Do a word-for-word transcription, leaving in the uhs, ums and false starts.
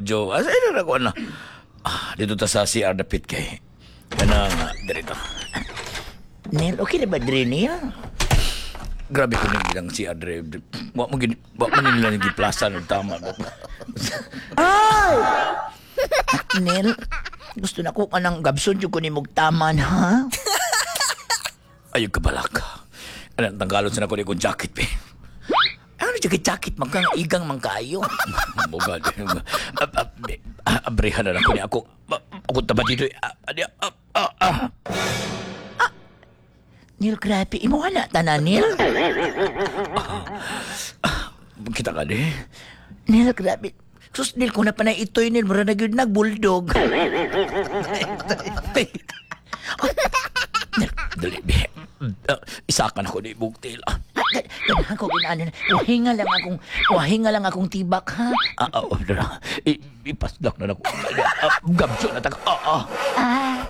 Jo. Asa ina na ko na. Ah, dito ta sa C R dapit kay. Kana nga dito. Nel, okay na ba dre niya? Grabe ko nang ilang C R drive. Wa mo gid wa man nila nang giplaza ng tama. Ay! Nel, gusto na ko ka ng gabson yung kunimog taman, ha? Ayog ka balak. Ano tanggalon sa nako ni kong jacket pe. Ano jacket-jacket magkang igang mangkayo? Bugad. Abrehan na lang ko ni ako. Ako taba dito. Ah, ah, ah, ah. Nel, grabe, imo na tanan, Nel. Kita ka di. Nel, grabe. Sus, Nel, kung na pa na ito'y, Nel, mara na yun nagbuldog. Dali, be. Uh, isakan ako ni Bugtil. Ah, Ganahan ko ginaan. Wahinga lang akong, wahinga lang akong tibak, ha? ah, ah, oh, dala. I, ipaslak na ako. Ah, Gabso na taga. Ah, ah. Ah,